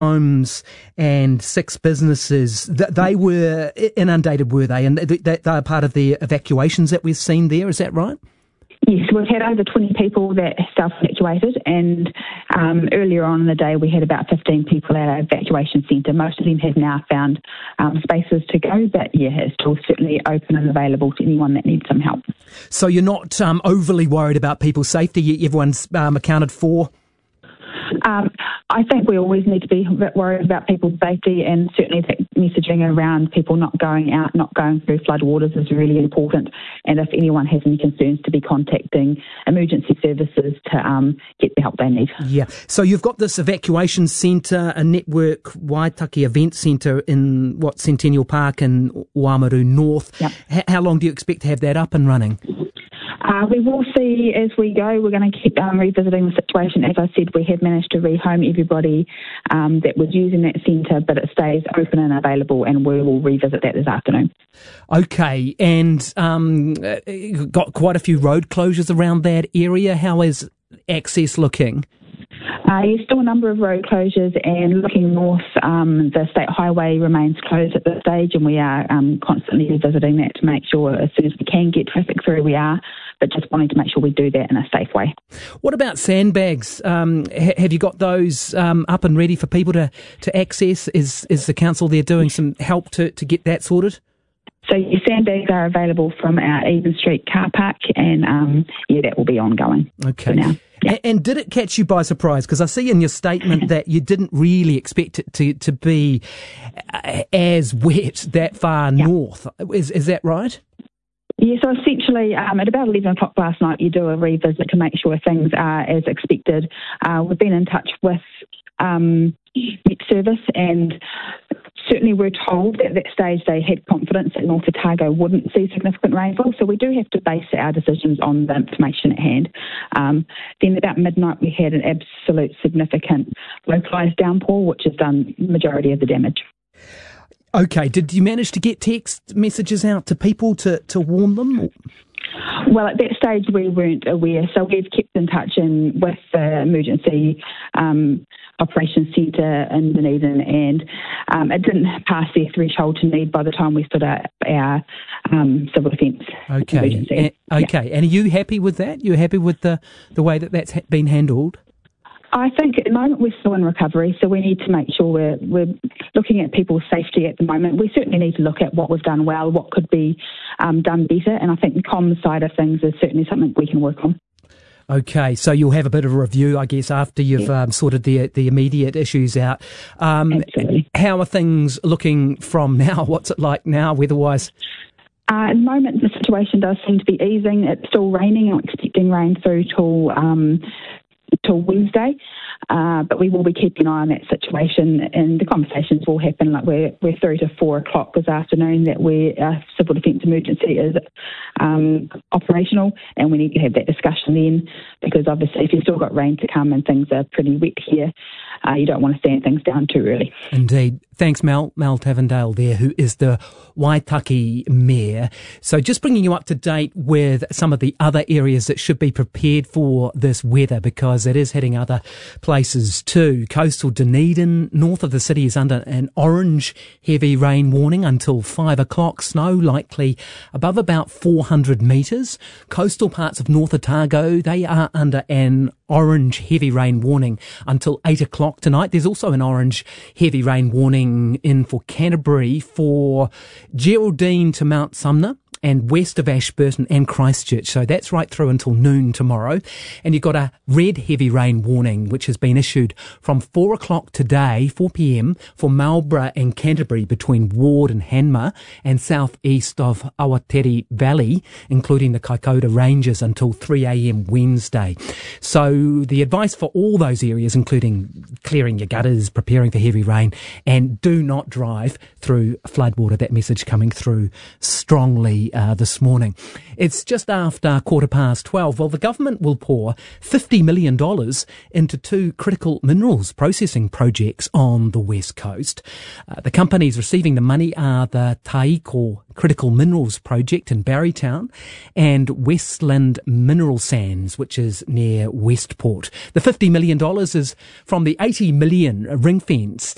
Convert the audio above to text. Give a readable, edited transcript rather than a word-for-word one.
homes and 6 businesses. They were inundated, were they? And they are part of the evacuations that we've seen there. Is that right? Yes, we've had over 20 people that self-evacuated, and earlier on in the day we had about 15 people at our evacuation centre. Most of them have now found spaces to go, but it's still certainly open and available to anyone that needs some help. So you're not overly worried about people's safety? Everyone's accounted for? I think we always need to be a bit worried about people's safety, and certainly that messaging around people not going out, not going through floodwaters is really important. And if anyone has any concerns, to be contacting emergency services to get the help they need. Yeah. So you've got this evacuation centre, a network Waitaki event centre in Centennial Park in Oamaru North. Yep. How long do you expect to have that up and running? We will see as we go. We're going to keep revisiting the situation. As I said, we have managed to rehome everybody that was using that centre, but it stays open and available, and we will revisit that this afternoon. Okay, and got quite a few road closures around that area. How is access looking? There's still a number of road closures, and looking north, the state highway remains closed at this stage, and we are constantly revisiting that to make sure as soon as we can get traffic through, we are, but just wanting to make sure we do that in a safe way. What about sandbags? Have you got those up and ready for people to access? Is the council there doing some help to get that sorted? So your sandbags are available from our Eden Street car park, and that will be ongoing. Okay. For now. Yeah. And did it catch you by surprise? Because I see in your statement that you didn't really expect it to be as wet that far north. Is that right? Yeah, so essentially at about 11 o'clock last night, you do a revisit to make sure things are as expected. We've been in touch with Met Service, and certainly we're told at that stage they had confidence that North Otago wouldn't see significant rainfall, so we do have to base our decisions on the information at hand. Then about midnight we had an absolute significant localised downpour, which has done the majority of the damage. Okay, did you manage to get text messages out to people to warn them? Well, at that stage we weren't aware, so we've kept in touch with the emergency operations centre in Dunedin, and it didn't pass their threshold to need by the time we stood at our civil defence emergency. And are you happy with that? You're happy with the way that's been handled? I think at the moment we're still in recovery, so we need to make sure we're looking at people's safety at the moment. We certainly need to look at what was done well, what could be done better, and I think the comms side of things is certainly something we can work on. Okay, so you'll have a bit of a review, I guess, after you've sorted the immediate issues out. Absolutely. How are things looking from now? What's it like now, weather-wise? At the moment, the situation does seem to be easing. It's still raining. I'm expecting rain through till Wednesday, but we will be keeping an eye on that situation, and the conversations will happen. Like we're through to 4 o'clock this afternoon that our civil defence emergency is operational, and we need to have that discussion then, because obviously if you've still got rain to come and things are pretty wet here, you don't want to stand things down too early. Indeed. Thanks, Mel Tavendale there, who is the Waitaki Mayor. So just bringing you up to date with some of the other areas that should be prepared for this weather, because it is hitting other places too. Coastal Dunedin, north of the city, is under an orange heavy rain warning until 5 o'clock. Snow likely above about 400 metres. Coastal parts of North Otago, they are under an orange heavy rain warning until 8 o'clock tonight. There's also an orange heavy rain warning in for Canterbury, for Geraldine to Mount Sumner, and west of Ashburton and Christchurch. So that's right through until noon tomorrow. And you've got a red heavy rain warning, which has been issued from 4 o'clock today, 4 p.m, for Marlborough and Canterbury between Ward and Hanma, and southeast of Awatere Valley, including the Kaikoura Ranges, until 3 a.m. Wednesday. So the advice for all those areas, including clearing your gutters, preparing for heavy rain, and do not drive through floodwater. That message coming through strongly this morning. It's just after 12:15. Well, the government will pour $50 million into 2 critical minerals processing projects on the West Coast. The companies receiving the money are the Taiko Critical Minerals Project in Barrytown and Westland Mineral Sands, which is near Westport. The $50 million is from the $80 million ring-fenced